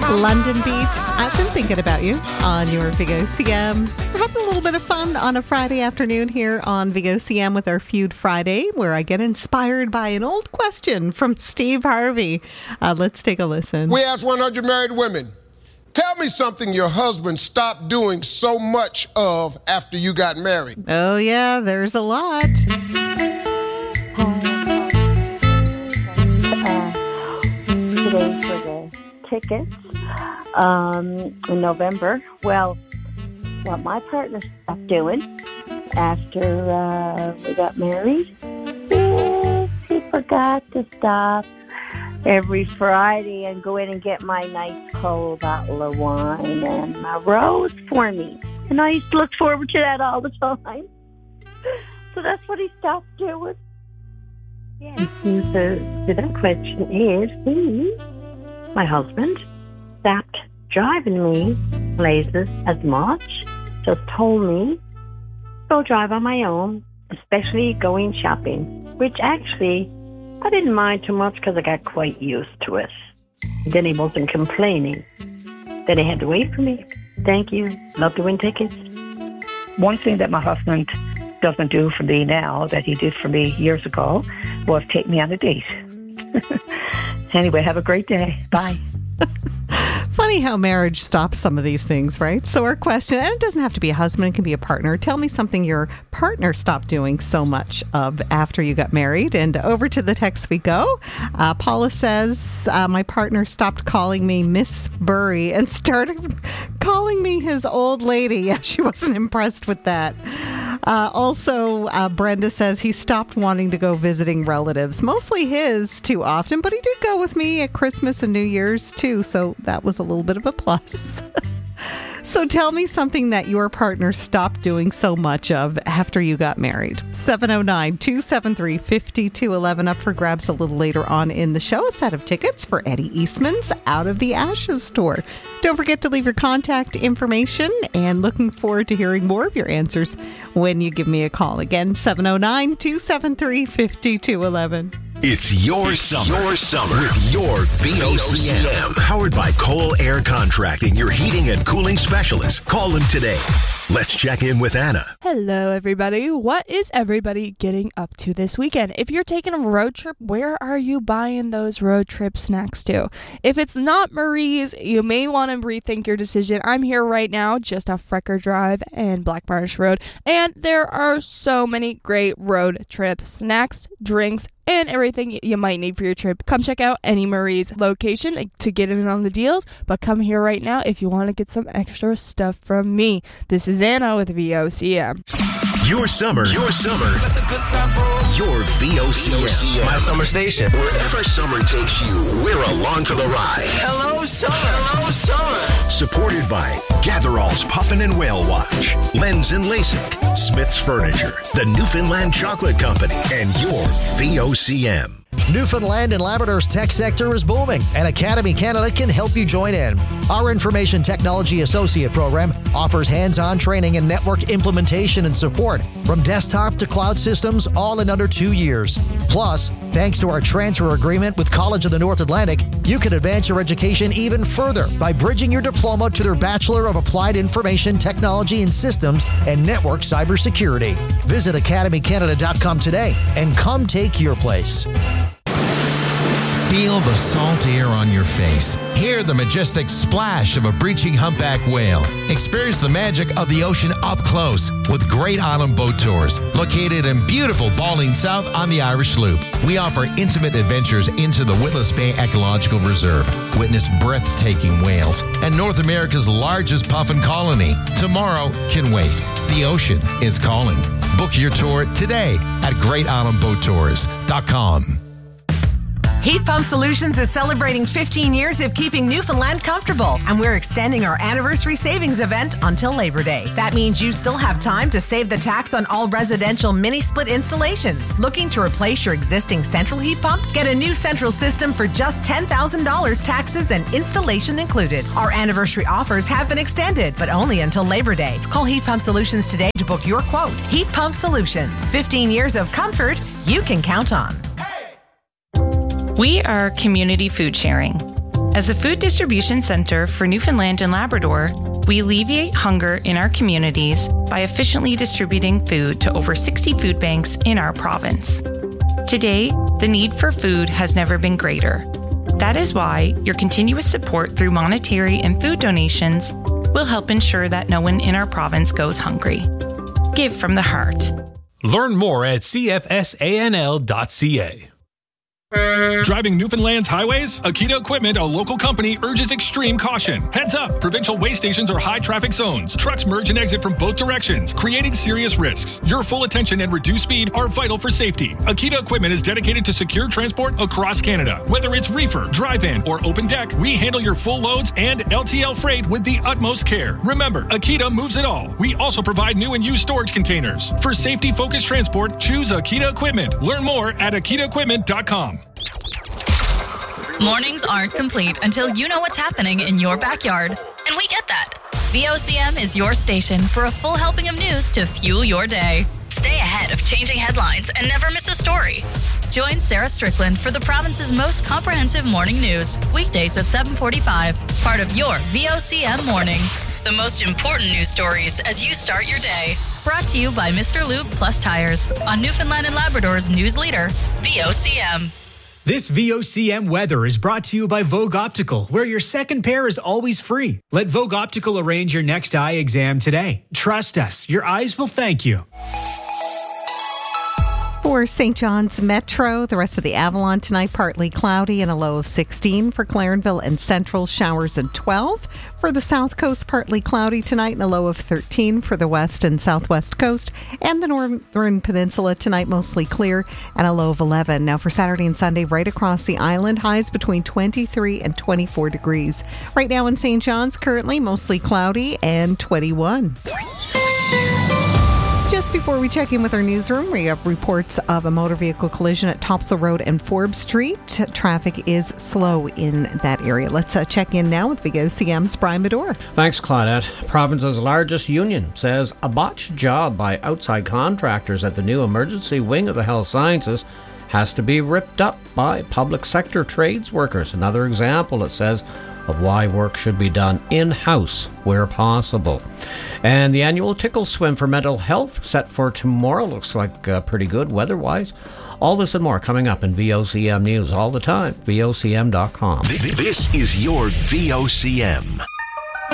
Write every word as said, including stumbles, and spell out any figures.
London Beat. I've been thinking about you on your V O C M. We're having a little bit of fun on a Friday afternoon here on V O C M with our Feud Friday, where I get inspired by an old question from Steve Harvey. Uh, let's take a listen. We asked one hundred married women, tell me something your husband stopped doing so much of after you got married. Oh, yeah, there's a lot. Today for the tickets um, in November. Well, what my partner stopped doing after uh, we got married is he forgot to stop every Friday and go in and get my nice cold bottle of wine and my rose for me. And I used to look forward to that all the time. So that's what he stopped doing. Yes. The, the next question is, he, my husband, stopped driving me places as much, just told me, go drive on my own, especially going shopping, which actually I didn't mind too much because I got quite used to it. Then he wasn't complaining. Then he had to wait for me. Thank you. Love to win tickets. One thing that my husband doesn't do for me now that he did for me years ago was take me on a date. Anyway, have a great day. Bye. Funny how marriage stops some of these things, right? So our question, and it doesn't have to be a husband, it can be a partner. Tell me something your partner stopped doing so much of after you got married. And over to the text we go. Uh, Paula says, uh, my partner stopped calling me Miss Burry and started calling me his old lady. Yeah, she wasn't impressed with that. Uh, also, uh, Brenda says he stopped wanting to go visiting relatives, mostly his too often, but he did go with me at Christmas and New Year's too, so that was a little bit of a plus. So tell me something that your partner stopped doing so much of after you got married. seven oh nine, two seven three, five two one one up for grabs a little later on in the show. A set of tickets for Eddie Eastman's Out of the Ashes tour. Don't forget to leave your contact information, and looking forward to hearing more of your answers when you give me a call. Again, seven oh nine, two seven three, five two one one. It's your summer. Your summer with your V O C M. Powered by Cole Air Contracting, your heating and cooling specialist. Call them today. Let's check in with Anna. Hello, everybody. What is everybody getting up to this weekend? If you're taking a road trip, where are you buying those road trip snacks to? If it's not Marie's, you may want to rethink your decision. I'm here right now, just off Frecker Drive and Black Marsh Road, and there are so many great road trip snacks, drinks, and everything you might need for your trip. Come check out any Marie's location to get in on the deals, but come here right now if you want to get some extra stuff from me. This is Anna with V O C M. Your summer, your summer, your V O C M. My summer station. Wherever summer takes you, we're along for the ride. Hello, summer. Hello, summer. Supported by Gatherall's Puffin and Whale Watch, Lens and LASIK, Smith's Furniture, the Newfoundland Chocolate Company, and your V O C M. Newfoundland and Labrador's tech sector is booming, and Academy Canada can help you join in. Our Information Technology Associate program offers hands-on training and network implementation and support from desktop to cloud systems, all in under two years. Plus, thanks to our transfer agreement with College of the North Atlantic, you can advance your education even further by bridging your diploma to their Bachelor of Applied Information Technology and Systems and Network Cybersecurity. Visit academy canada dot com today and come take your place. Feel the salt air on your face. Hear the majestic splash of a breaching humpback whale. Experience the magic of the ocean up close with Great Autumn Boat Tours, located in beautiful Balling South on the Irish Loop. We offer intimate adventures into the Witless Bay Ecological Reserve. Witness breathtaking whales and North America's largest puffin colony. Tomorrow can wait. The ocean is calling. Book your tour today at great autumn boat tours dot com. Heat Pump Solutions is celebrating fifteen years of keeping Newfoundland comfortable, and we're extending our anniversary savings event until Labor Day. That means you still have time to save the tax on all residential mini-split installations. Looking to replace your existing central heat pump? Get a new central system for just ten thousand dollars, taxes and installation included. Our anniversary offers have been extended, but only until Labor Day. Call Heat Pump Solutions today to book your quote. Heat Pump Solutions. fifteen years of comfort you can count on. We are community food sharing. As a food distribution center for Newfoundland and Labrador, we alleviate hunger in our communities by efficiently distributing food to over sixty food banks in our province. Today, the need for food has never been greater. That is why your continuous support through monetary and food donations will help ensure that no one in our province goes hungry. Give from the heart. Learn more at c f s a n l dot c a. Driving Newfoundland's highways? Akita Equipment, a local company, urges extreme caution. Heads up! Provincial way stations are high traffic zones. Trucks merge and exit from both directions, creating serious risks. Your full attention and reduced speed are vital for safety. Akita Equipment is dedicated to secure transport across Canada. Whether it's reefer, drive-in, or open deck, we handle your full loads and L T L freight with the utmost care. Remember, Akita moves it all. We also provide new and used storage containers. For safety-focused transport, choose Akita Equipment. Learn more at akita equipment dot com. Mornings aren't complete until you know what's happening in your backyard. And we get that. V O C M is your station for a full helping of news to fuel your day. Stay ahead of changing headlines and never miss a story. Join Sarah Strickland for the province's most comprehensive morning news, weekdays at seven forty-five, part of your V O C M Mornings. The most important news stories as you start your day. Brought to you by Mister Lube Plus Tires on Newfoundland and Labrador's news leader, V O C M. This V O C M weather is brought to you by Vogue Optical, where your second pair is always free. Let Vogue Optical arrange your next eye exam today. Trust us, your eyes will thank you. For Saint John's Metro, the rest of the Avalon tonight, partly cloudy and a low of sixteen. For Clarenville and Central, showers and twelve. For the South Coast, partly cloudy tonight and a low of thirteen. For the West and Southwest Coast and the Northern Peninsula tonight, mostly clear and a low of eleven. Now for Saturday and Sunday, right across the island, highs between twenty-three and twenty-four degrees. Right now in Saint John's, currently mostly cloudy and twenty-one. Just before we check in with our newsroom, we have reports of a motor vehicle collision at Topsail Road and Forbes Street. Traffic is slow in that area. Let's uh, check in now with V O C M's Brian Medore. Thanks, Claudette. Province's largest union says a botched job by outside contractors at the new emergency wing of the health sciences has to be ripped up by public sector trades workers. Another example, it says, of why work should be done in-house where possible. And the annual Tickle Swim for Mental Health set for tomorrow. Looks like uh, pretty good weather-wise. All this and more coming up in V O C M News all the time. V O C M dot com. This is your V O C M.